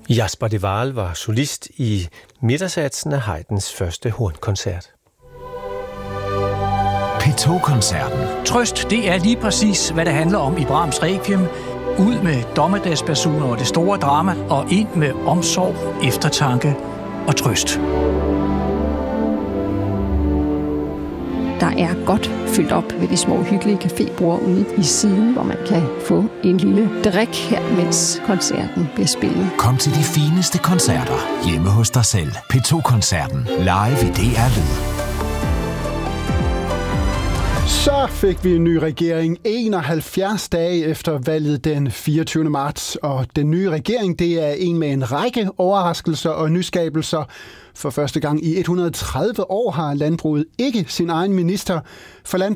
Jasper de Waal var solist i midtersatsen af Haydns første hornkoncert. P2-koncerten. Trøst, det er lige præcis, hvad det handler om i Brahms Requiem. Ud med dommedagsbasuner og det store drama, og ind med omsorg, eftertanke og trøst. Der er godt fyldt op ved de små hyggelige cafébord ude i siden, hvor man kan få en lille drik her, mens koncerten bliver spillet. Kom til de fineste koncerter hjemme hos dig selv. P2-koncerten live i DR Lyd. Så fik vi en ny regering 71 dage efter valget den 24. marts, og den nye regering, det er en med en række overraskelser og nyskabelser. For første gang i 130 år har landbruget ikke sin egen minister. For